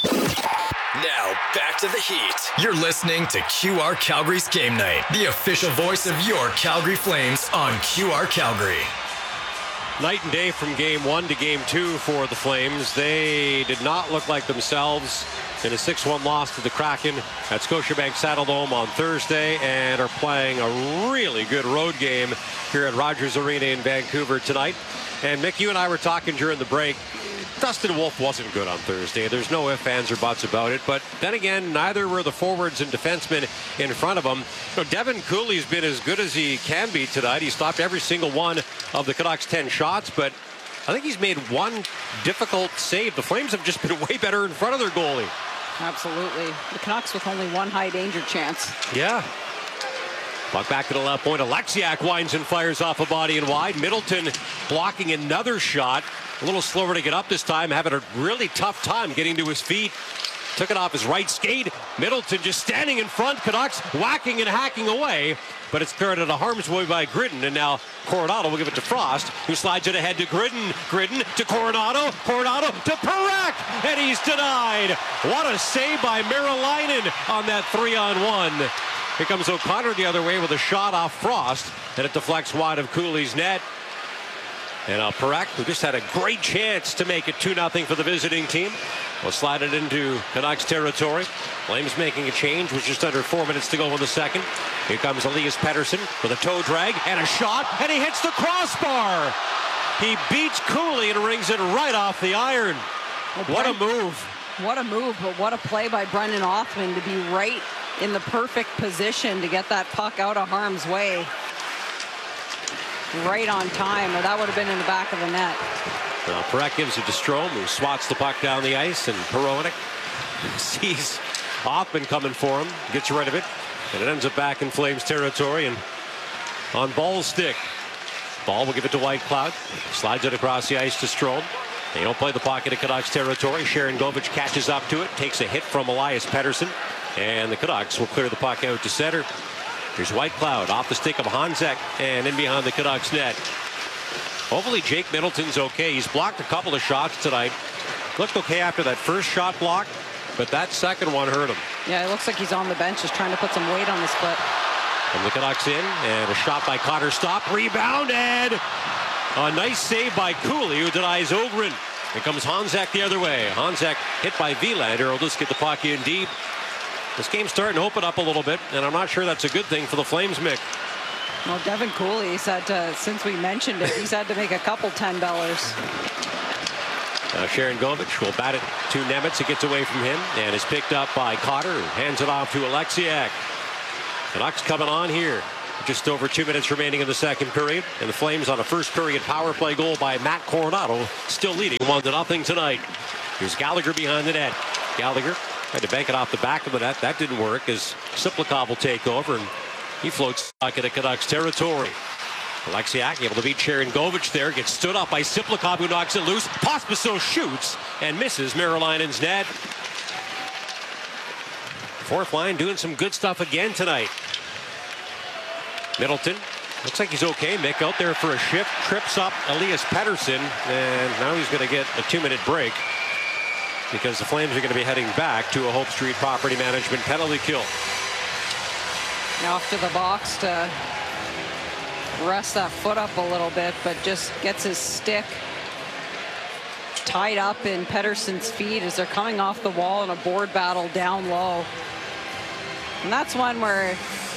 Now, back to the heat. You're listening to Q R Calgary's Game Night, the official voice of your Calgary Flames on Q R Calgary. Night and day from game one to game two for the Flames. They did not look like themselves in a six one loss to the Kraken at Scotiabank Saddledome on Thursday, and are playing a really good road game here at Rogers Arena in Vancouver tonight. And Mick, you and I were talking during the break. Dustin Wolf wasn't good on Thursday. There's no ifs, ands, or buts about it. But then again, neither were the forwards and defensemen in front of him. You know, Devin Cooley's been as good as he can be tonight. He stopped every single one of the Canucks' ten shots, but I think he's made one difficult save. The Flames have just been way better in front of their goalie. Absolutely. The Canucks with only one high danger chance. Yeah. Puck back to the left point. Alexiak winds and fires off a body and wide. Middleton blocking another shot. A little slower to get up this time, having a really tough time getting to his feet. Took it off his right skate. Middleton just standing in front. Canucks whacking and hacking away. But it's cleared out of harm's way by Gridden. And now Coronado will give it to Frost, who slides it ahead to Gridden. Gridden to Coronado. Coronado to Parekh. And he's denied. What a save by Merilainen on that three on one. Here comes O'Connor the other way with a shot off Frost. And it deflects wide of Cooley's net. And uh, Parekh, who just had a great chance to make it two nothing for the visiting team, will slide it into Canucks territory. Flames making a change with just under four minutes to go in the second. Here comes Elias Pettersson with a toe drag and a shot, and he hits the crossbar. He beats Cooley and rings it right off the iron. Well, what Brent, a move. What a move, but what a play by Brendan Othmann to be right in the perfect position to get that puck out of harm's way. Right on time, or that would have been in the back of the net. Well, Parekh gives it to Strome, who swats the puck down the ice, and Peronic sees Othmann coming for him, gets rid of it, and it ends up back in Flames territory and on Ball's stick. Ball will give it to Whitecloud, slides it across the ice to Strome. They don't play the pocket of Canucks territory. Sharon Govich catches up to it, takes a hit from Elias Pettersson, and the Canucks will clear the puck out to center. Here's Whitecloud off the stick of Hanzek and in behind the Canucks net. Hopefully Jake Middleton's okay. He's blocked a couple of shots tonight. Looked okay after that first shot block, but that second one hurt him. Yeah, it looks like he's on the bench just trying to put some weight on the split. From the Canucks in, and a shot by Cotter. Stop, rebound, and a nice save by Cooley, who denies Ogren. Here comes Hanzek the other way. Hanzek hit by Vilander. He'll just get the puck in deep. This game's starting to open up a little bit, and I'm not sure that's a good thing for the Flames, Mick. Well, Devin Cooley, he's had to, since we mentioned it, he's had to make a couple ten dollars. Now Sharon Govich will bat it to Nemitz. It gets away from him and is picked up by Cotter, who hands it off to Alexiak. Canucks coming on here. Just over two minutes remaining in the second period. And the Flames on a first period power play goal by Matt Coronado, still leading one to nothing tonight. Here's Gallagher behind the net. Gallagher tried to bank it off the back of the net. That didn't work as Siplikov will take over, and he floats back into Canucks territory. Alexiak able to beat Sharangovich there. Gets stood up by Siplikov, who knocks it loose. Pospisil shoots and misses Merilainen's net. Fourth line doing some good stuff again tonight. Middleton looks like he's okay. Mick out there for a shift. Trips up Elias Pettersson. And now he's going to get a two-minute break because the Flames are going to be heading back to a Hope Street Property Management penalty kill. Now off to the box to rest that foot up a little bit, but just gets his stick tied up in Pettersson's feet as they're coming off the wall in a board battle down low. And that's one where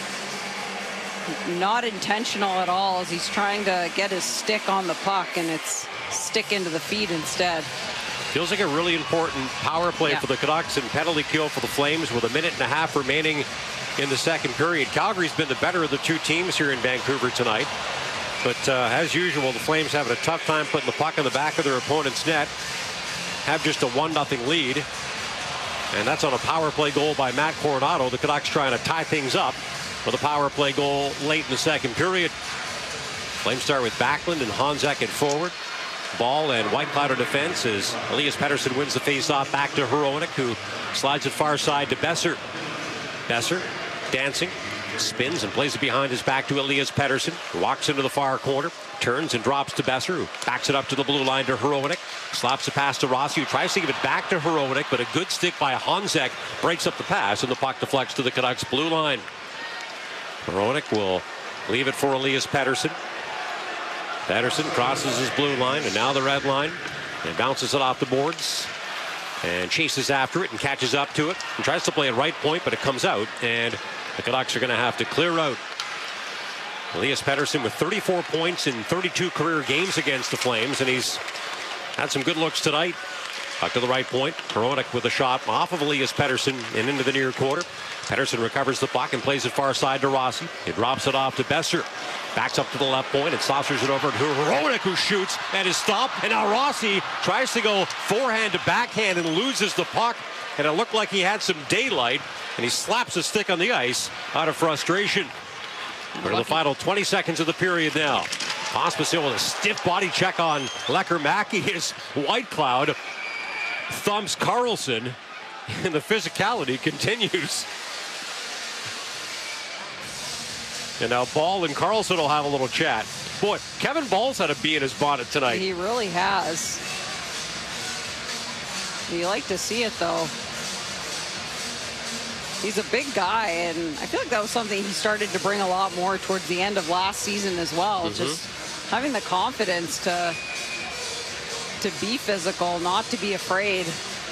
not intentional at all as he's trying to get his stick on the puck, and it's stick into the feet instead. Feels like a really important power play Yeah. for the Canucks and penalty kill for the Flames with a minute and a half remaining in the second period. Calgary's been the better of the two teams here in Vancouver tonight. But uh, as usual, the Flames having a tough time putting the puck in the back of their opponent's net. Have just a one nothing lead. And that's on a power play goal by Matt Coronado. The Canucks trying to tie things up with a power play goal late in the second period. Flames start with Backlund and Honzek at forward. Ball and Whitecloud defense as Elias Pettersson wins the faceoff back to Hronek, who slides it far side to Besser. Besser dancing, spins and plays it behind his back to Elias Pettersson, who walks into the far corner, turns and drops to Besser, who backs it up to the blue line to Hronek, slaps the pass to Rossi, who tries to give it back to Hronek, but a good stick by Honzek breaks up the pass, and the puck deflects to the Canucks blue line. Hronek will leave it for Elias Pettersson. Pettersson crosses his blue line and now the red line and bounces it off the boards and chases after it and catches up to it and tries to play it right point, but it comes out, and the Canucks are going to have to clear out. Elias Pettersson with thirty-four points in thirty-two career games against the Flames, and he's had some good looks tonight. Back to the right point. Hronek with a shot off of Elias Pettersson and into the near quarter. Pettersson recovers the puck and plays it far side to Rossi. He drops it off to Besser. Backs up to the left point and saucers it over to Hronek, who shoots and is stopped. And now Rossi tries to go forehand to backhand and loses the puck. And it looked like he had some daylight. And he slaps a stick on the ice out of frustration. We're in the final twenty seconds of the period now. Pospisil with a stiff body check on Lecker-Mackey as Whitecloud thumbs Karlsson, and the physicality continues. And now Ball and Karlsson will have a little chat. Boy, Kevin Ball's had a bee in his bonnet tonight. He really has. You like to see it, though. He's a big guy, and I feel like that was something he started to bring a lot more towards the end of last season as well. Mm-hmm. Just having the confidence to to be physical, not to be afraid.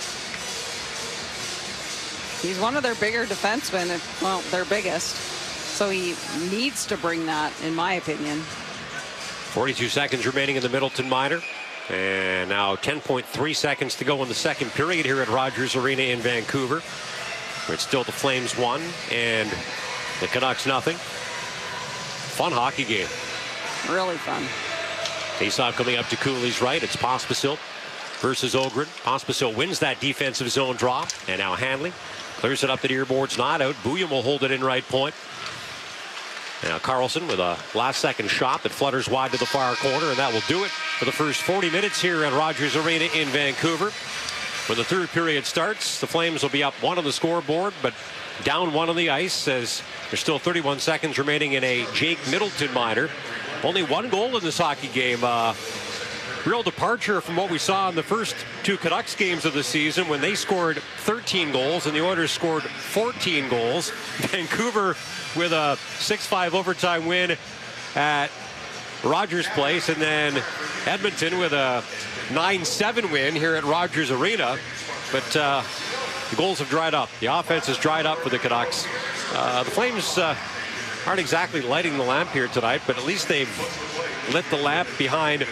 He's one of their bigger defensemen, if, well, their biggest. So he needs to bring that, in my opinion. forty-two seconds remaining in the Middleton minor. And now ten point three seconds to go in the second period here at Rogers Arena in Vancouver. It's still the Flames one and the Canucks nothing. Fun hockey game. Really fun. Faceoff coming up to Cooley's right. It's Pospisil versus Ogren. Pospisil wins that defensive zone draw. And now Hanley clears it up the near boards, not out. Bouillon will hold it in right point. Now Karlsson with a last second shot that flutters wide to the far corner, and that will do it for the first forty minutes here at Rogers Arena in Vancouver. When the third period starts, the Flames will be up one on the scoreboard, but down one on the ice as there's still thirty-one seconds remaining in a Jake Middleton minor. Only one goal in this hockey game. Uh, real departure from what we saw in the first two Canucks games of the season when they scored thirteen goals and the Oilers scored fourteen goals. Vancouver with a six five overtime win at Rogers Place, and then Edmonton with a nine seven win here at Rogers Arena. But uh, the goals have dried up. The offense has dried up for the Canucks. Uh, the Flames uh, aren't exactly lighting the lamp here tonight, but at least they've lit the lamp behind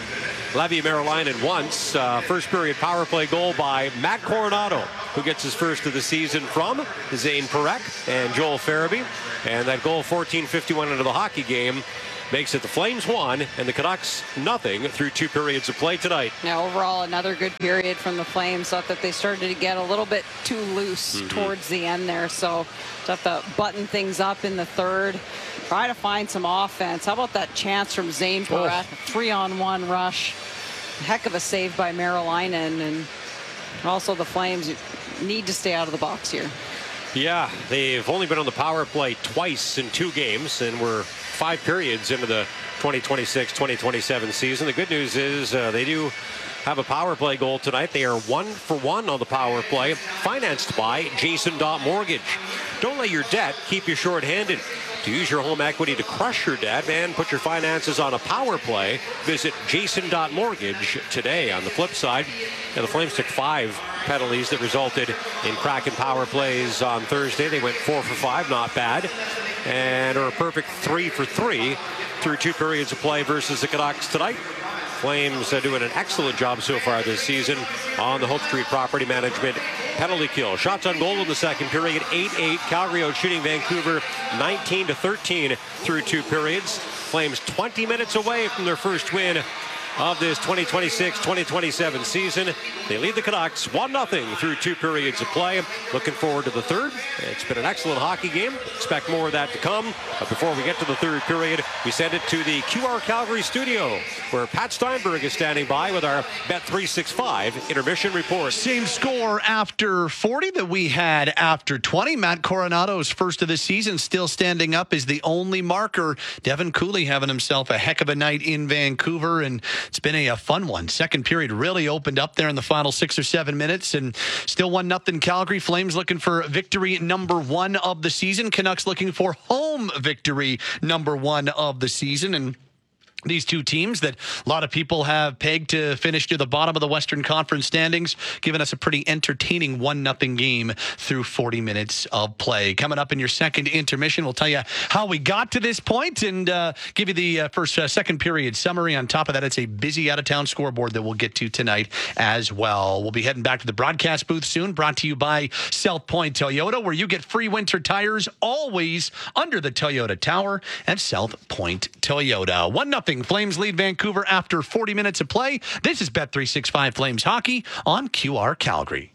Levi Marilainen once. Uh, first period power play goal by Matt Coronado, who gets his first of the season from Zane Parekh and Joel Farabee. And that goal, fourteen fifty-one into the hockey game, makes it the Flames one and the Canucks nothing through two periods of play tonight. Now, overall, another good period from the Flames. Thought that they started to get a little bit too loose mm-hmm. towards the end there. So, have to button things up in the third. Try to find some offense. How about that chance from Zane Parekh? Oh. Three-on-one rush. Heck of a save by Marilainen. And also the Flames need to stay out of the box here. Yeah, they've only been on the power play twice in two games, and we're five periods into the twenty twenty-six twenty twenty-seven season. The good news is uh, they do have a power play goal tonight. They are one for one on the power play, financed by Jason Dot Mortgage. Don't let your debt keep you short-handed. To use your home equity to crush your debt and put your finances on a power play, visit Jason Dot Mortgage today. On the flip side, yeah, the Flames took five penalties that resulted in Kraken power plays on Thursday. They went four for five, not bad, and are a perfect three for three through two periods of play versus the Canucks tonight. Flames are doing an excellent job so far this season on the Hope Street Property Management penalty kill. Shots on goal in the second period, eight eight. Calgary outshooting Vancouver nineteen to thirteen through two periods. Flames twenty minutes away from their first win of this twenty twenty-six twenty twenty-seven season. They lead the Canucks one nothing through two periods of play. Looking forward to the third. It's been an excellent hockey game. Expect more of that to come. But before we get to the third period, we send it to the Q R Calgary studio, where Pat Steinberg is standing by with our Bet three sixty-five intermission report. Same score after forty that we had after twenty. Matt Coronado's first of the season still standing up is the only marker. Devin Cooley having himself a heck of a night in Vancouver, and it's been a, a fun one. Second period really opened up there in the final six or seven minutes, and still one nothing Calgary. Flames looking for victory number one of the season. Canucks looking for home victory number one of the season. And these two teams that a lot of people have pegged to finish to the bottom of the Western Conference standings, giving us a pretty entertaining one nothing game through forty minutes of play. Coming up in your second intermission, we'll tell you how we got to this point and uh, give you the uh, first uh, second period summary. On top of that, it's a busy out-of-town scoreboard that we'll get to tonight as well. We'll be heading back to the broadcast booth soon, brought to you by South Point Toyota, where you get free winter tires always under the Toyota Tower at South Point Toyota. one nothing Flames lead Vancouver after forty minutes of play. This is Bet three sixty-five Flames Hockey on Q R Calgary.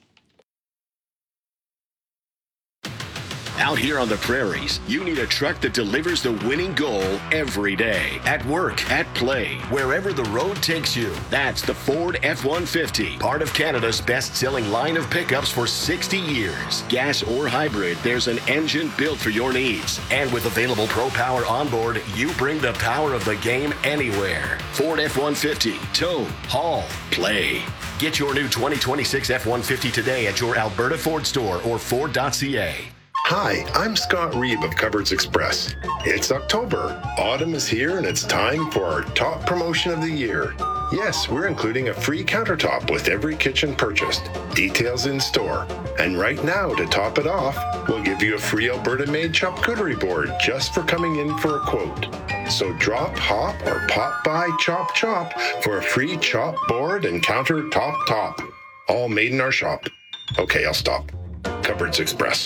Out here on the prairies, you need a truck that delivers the winning goal every day. At work, at play, wherever the road takes you. That's the Ford F one fifty, part of Canada's best-selling line of pickups for sixty years. Gas or hybrid, there's an engine built for your needs. And with available Pro Power onboard, you bring the power of the game anywhere. Ford F one fifty, tow, haul, play. Get your new twenty twenty-six F one fifty today at your Alberta Ford store or Ford dot C A. Hi, I'm Scott Reeb of Cupboards Express. It's October. Autumn is here and it's time for our top promotion of the year. Yes, we're including a free countertop with every kitchen purchased. Details in store. And right now, to top it off, we'll give you a free Alberta-made charcuterie board just for coming in for a quote. So drop, hop, or pop by Chop Chop for a free chop board and countertop top. All made in our shop. Okay, I'll stop. Cupboards Express.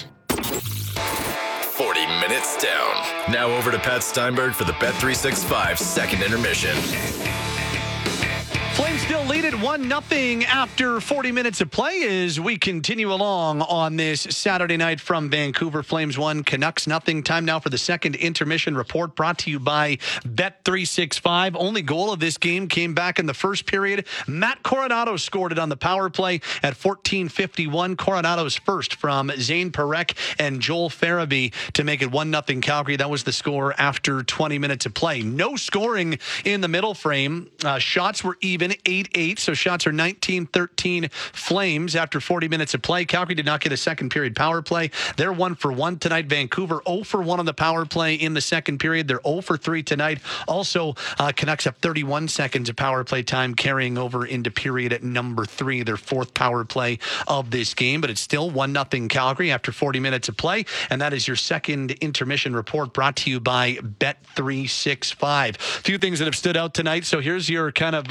forty minutes down. Now over to Pat Steinberg for the Bet three sixty-five second intermission. Flames still lead it one nothing after forty minutes of play as we continue along on this Saturday night from Vancouver. Flames one, Canucks nothing. Time now for the second intermission report, brought to you by Bet three sixty-five. Only goal of this game came back in the first period. Matt Coronado scored it on the power play at fourteen fifty-one. Coronado's first from Zane Parekh and Joel Farabee to make it one nothing Calgary. That was the score after twenty minutes of play. No scoring in the middle frame. Uh, shots were even, eight eight, so shots are nineteen thirteen Flames after forty minutes of play. Calgary did not get a second period power play. They're one for one tonight. Vancouver zero for one on the power play in the second period. They're zero for three tonight. Also, uh, Canucks have thirty-one seconds of power play time carrying over into period at number three, their fourth power play of this game, but it's still one nothing Calgary after forty minutes of play, and that is your second intermission report, brought to you by Bet three sixty-five. A few things that have stood out tonight, so here's your kind of uh,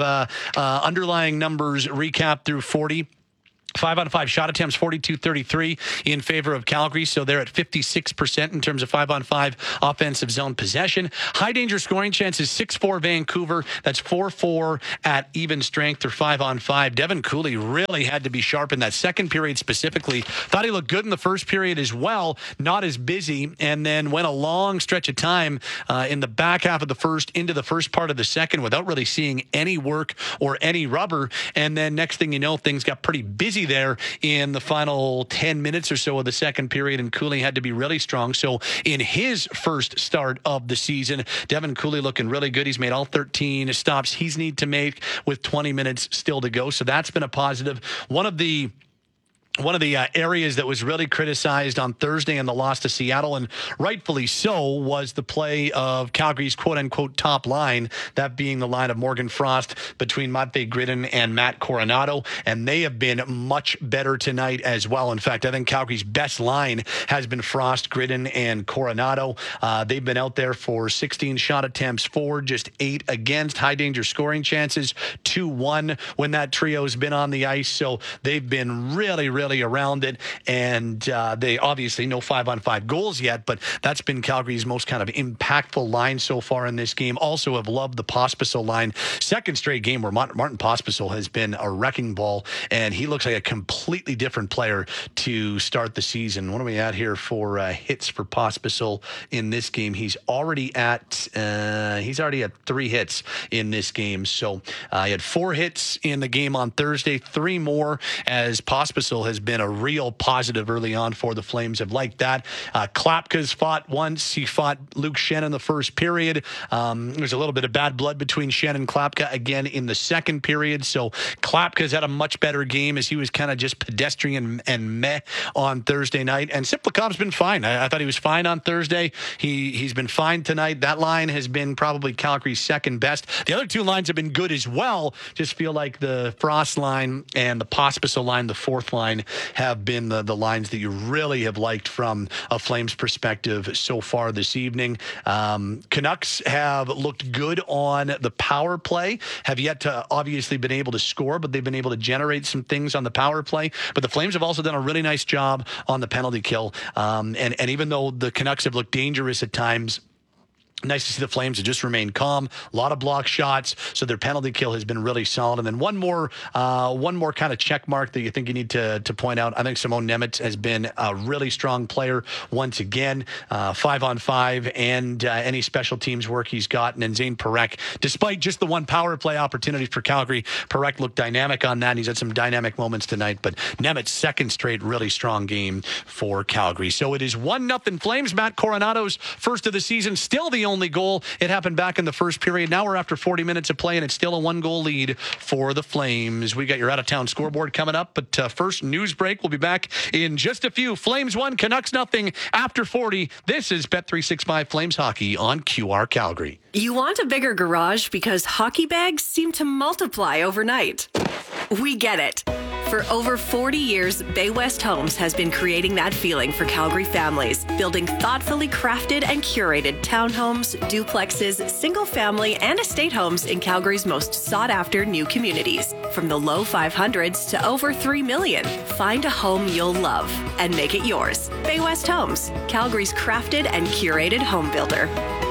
uh, underlying numbers recap through forty. Five on five shot attempts, forty-two thirty-three in favor of Calgary. So they're at fifty-six percent in terms of five on five offensive zone possession. High danger scoring chances, six four Vancouver. That's four four at even strength or five on five. Devin Cooley really had to be sharp in that second period specifically. Thought he looked good in the first period as well. Not as busy. And then went a long stretch of time uh, in the back half of the first into the first part of the second without really seeing any work or any rubber. And then next thing you know, things got pretty busy there in the final ten minutes or so of the second period, and Cooley had to be really strong. So in his first start of the season, Devin Cooley looking really good. He's made all thirteen stops he's need to make with twenty minutes still to go. So that's been a positive. One of the One of the uh, areas that was really criticized on Thursday in the loss to Seattle, and rightfully so, was the play of Calgary's quote-unquote top line, that being the line of Morgan Frost between Matvei Gridin and Matt Coronado, and they have been much better tonight as well. In fact, I think Calgary's best line has been Frost, Gridin, and Coronado. Uh, they've been out there for sixteen shot attempts, four, just eight against, high-danger scoring chances, two one when that trio's been on the ice, so they've been really, really around it, and uh, they obviously no five on five goals yet, but that's been Calgary's most kind of impactful line so far in this game. Also have loved the Pospisil line. Second straight game where Martin Pospisil has been a wrecking ball, and he looks like a completely different player to start the season. What are we at here for uh, hits for Pospisil in this game? He's already at uh, he's already at three hits in this game. So uh, he had four hits in the game on Thursday, three more as Pospisil has been a real positive early on for the Flames. Have liked that. Uh, Klapka's fought once. He fought Luke Schenn in the first period. Um, there's a little bit of bad blood between Schenn and Klapka again in the second period. So Klapka's had a much better game as he was kind of just pedestrian and meh on Thursday night. And Siplikov's been fine. I, I thought he was fine on Thursday. He, he's been fine tonight. That line has been probably Calgary's second best. The other two lines have been good as well. Just feel like the Frost line and the Pospisil line, the fourth line, have been the, the lines that you really have liked from a Flames perspective so far this evening. Um, Canucks have looked good on the power play, have yet to obviously been able to score, but they've been able to generate some things on the power play. But the Flames have also done a really nice job on the penalty kill. Um, and, and even though the Canucks have looked dangerous at times, nice to see the Flames have just remained calm. A lot of block shots, so their penalty kill has been really solid. And then one more, uh, one more kind of check mark that you think you need to to point out. I think Simon Nemec has been a really strong player once again, uh, five on five, and uh, any special teams work he's gotten. And Zane Parekh, despite just the one power play opportunity for Calgary, Parekh looked dynamic on that. And he's had some dynamic moments tonight. But Nemec's second straight really strong game for Calgary. So it is one nothing Flames. Matt Coronado's first of the season, still the only goal. It happened back in the first period. Now we're after forty minutes of play, and it's still a one-goal lead for the Flames. We got your out-of-town scoreboard coming up, but uh, first, news break. We'll be back in just a few. Flames one, Canucks nothing after forty. This is Bet three sixty-five Flames Hockey on Q R Calgary. You want a bigger garage because hockey bags seem to multiply overnight. We get it. For over forty years, Bay West Homes has been creating that feeling for Calgary families, building thoughtfully crafted and curated townhomes, duplexes, single-family, and estate homes in Calgary's most sought-after new communities. From the low five hundreds to over three million, find a home you'll love and make it yours. Bay West Homes, Calgary's crafted and curated home builder.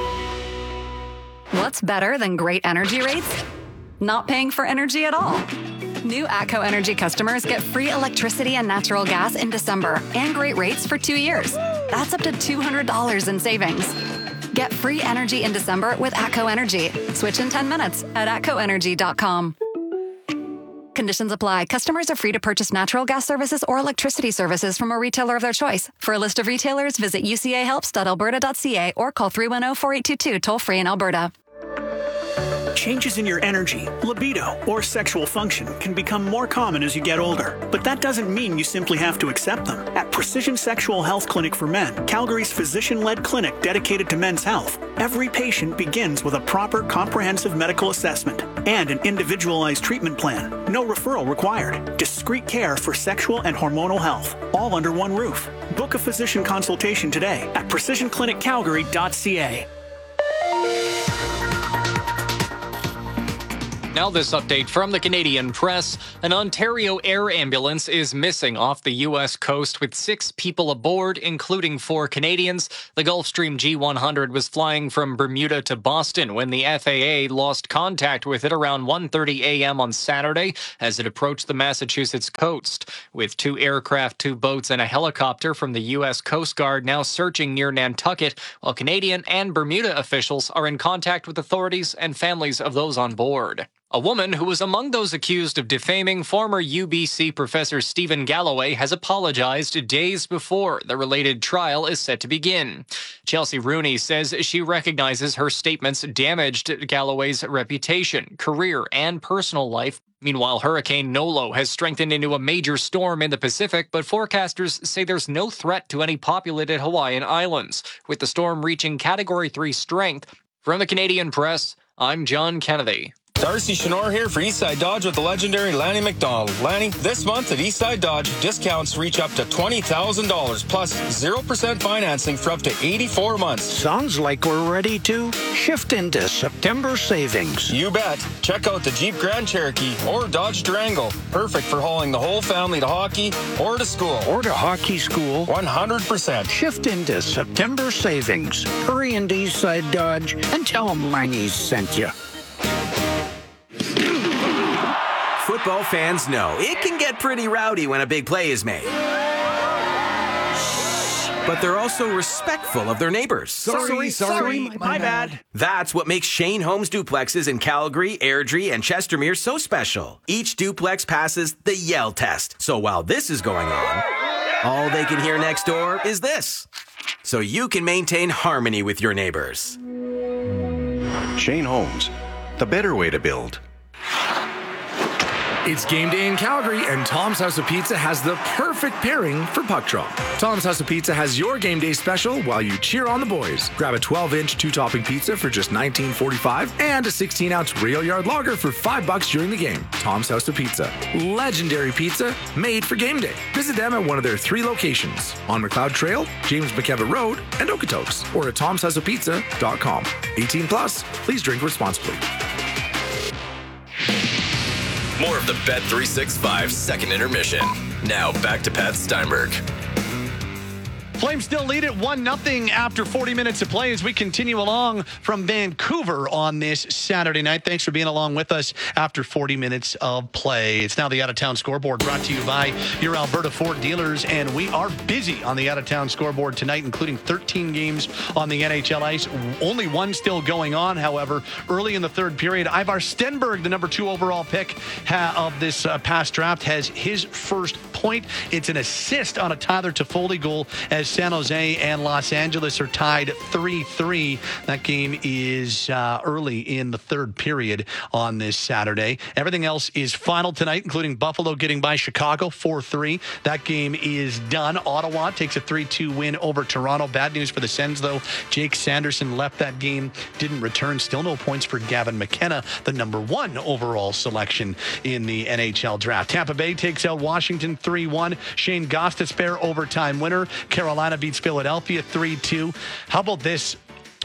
What's better than great energy rates? Not paying for energy at all. New ATCO Energy customers get free electricity and natural gas in December and great rates for two years. That's up to two hundred dollars in savings. Get free energy in December with ATCO Energy. Switch in ten minutes at atco energy dot com. Conditions apply. Customers are free to purchase natural gas services or electricity services from a retailer of their choice. For a list of retailers, visit u c a helps dot alberta dot c a or call three one zero, four eight two two toll-free in Alberta. Changes in your energy, libido, or sexual function can become more common as you get older. But that doesn't mean you simply have to accept them. At Precision Sexual Health Clinic for Men, Calgary's physician-led clinic dedicated to men's health, every patient begins with a proper comprehensive medical assessment and an individualized treatment plan. No referral required. Discreet care for sexual and hormonal health, all under one roof. Book a physician consultation today at precision clinic calgary dot c a. Now this update from the Canadian Press. An Ontario air ambulance is missing off the U S coast with six people aboard, including four Canadians. The Gulfstream G one hundred was flying from Bermuda to Boston when the F A A lost contact with it around one thirty a.m. on Saturday as it approached the Massachusetts coast. With two aircraft, two boats, and a helicopter from the U S Coast Guard now searching near Nantucket, while Canadian and Bermuda officials are in contact with authorities and families of those on board. A woman who was among those accused of defaming former U B C professor Stephen Galloway has apologized days before the related trial is set to begin. Chelsea Rooney says she recognizes her statements damaged Galloway's reputation, career, and personal life. Meanwhile, Hurricane Nolo has strengthened into a major storm in the Pacific, but forecasters say there's no threat to any populated Hawaiian islands, with the storm reaching Category three strength. From the Canadian Press, I'm John Kennedy. Darcy Chenor here for Eastside Dodge with the legendary Lanny McDonald. Lanny, this month at Eastside Dodge, discounts reach up to twenty thousand dollars plus zero percent financing for up to eighty-four months. Sounds like we're ready to shift into September savings. You bet. Check out the Jeep Grand Cherokee or Dodge Durango. Perfect for hauling the whole family to hockey or to school. Or to hockey school. one hundred percent. Shift into September savings. Hurry into Eastside Dodge and tell them Lanny's sent you. Football fans know it can get pretty rowdy when a big play is made. But they're also respectful of their neighbors. Sorry, sorry, sorry my, my bad. bad. That's what makes Shane Homes duplexes in Calgary, Airdrie, and Chestermere so special. Each duplex passes the Yell test. So while this is going on, all they can hear next door is this. So you can maintain harmony with your neighbors. Shane Homes, the better way to build. It's game day in Calgary, and Tom's House of Pizza has the perfect pairing for puck drop. Tom's House of Pizza has your game day special while you cheer on the boys. Grab a twelve-inch two-topping pizza for just nineteen forty-five and a sixteen-ounce rail yard lager for five bucks during the game. Tom's House of Pizza. Legendary pizza made for game day. Visit them at one of their three locations on McLeod Trail, James McKevitt Road, and Okotoks, or at toms house of pizza dot com. eighteen plus, please drink responsibly. More of the Bet three sixty-five second intermission. Now back to Pat Steinberg. Flames still lead it one nothing after forty minutes of play as we continue along from Vancouver on this Saturday night. Thanks for being along with us after forty minutes of play. It's now the out-of-town scoreboard brought to you by your Alberta Ford dealers, and we are busy on the out-of-town scoreboard tonight, including thirteen games on the N H L ice. Only one still going on, however. Early in the third period, Ivar Stenberg, the number two overall pick ha- of this uh, past draft, has his first point. It's an assist on a Tyler Toffoli goal as San Jose and Los Angeles are tied three three. That game is uh, early in the third period on this Saturday. Everything else is final tonight, including Buffalo getting by Chicago four three. That game is done. Ottawa takes a three two win over Toronto. Bad news for the Sens, though. Jake Sanderson left that game, didn't return. Still no points for Gavin McKenna, the number one overall selection in the N H L draft. Tampa Bay takes out Washington three one. Shane Gostisbehere overtime winner. Carolina beats Philadelphia three two. How about this?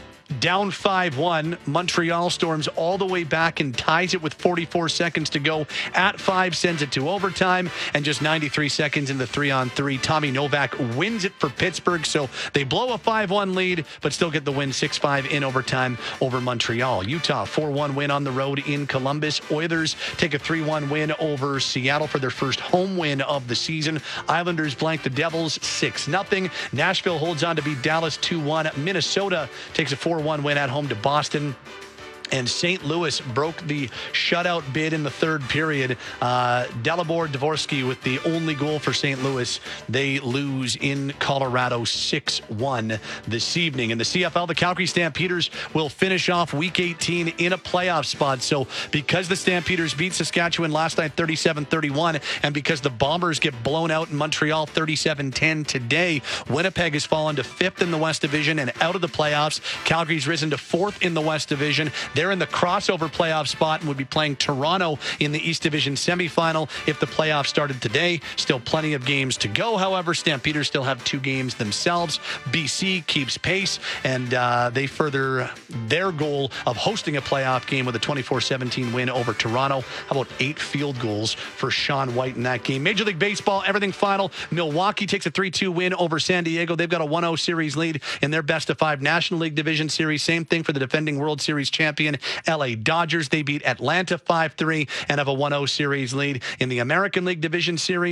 Down five one, Montreal storms all the way back and ties it with forty-four seconds to go at five, sends it to overtime, and just ninety-three seconds in the three-on-three. Tommy Novak wins it for Pittsburgh, so they blow a five one lead, but still get the win six five in overtime over Montreal. Utah, four one win on the road in Columbus. Oilers take a three one win over Seattle for their first home win of the season. Islanders blank the Devils six nothing. Nashville holds on to beat Dallas two one. Minnesota takes a four one win at home to Boston. And Saint Louis broke the shutout bid in the third period. Uh, Dalibor Dvorsky with the only goal for Saint Louis. They lose in Colorado six one this evening. In the C F L, the Calgary Stampeders will finish off Week eighteen in a playoff spot. So because the Stampeders beat Saskatchewan last night thirty-seven thirty-one, and because the Bombers get blown out in Montreal thirty-seven ten today, Winnipeg has fallen to fifth in the West Division and out of the playoffs. Calgary's risen to fourth in the West Division. They're in the crossover playoff spot and would be playing Toronto in the East Division semifinal if the playoffs started today. Still plenty of games to go, however. Stampeders still have two games themselves. B C keeps pace, and uh, they further their goal of hosting a playoff game with a twenty-four seventeen win over Toronto. How about eight field goals for Sean White in that game? Major League Baseball, everything final. Milwaukee takes a three two win over San Diego. They've got a one oh series lead in their best of five National League Division Series. Same thing for the defending World Series champion L A Dodgers. They beat Atlanta five three and have a one oh series lead in the American League Division Series.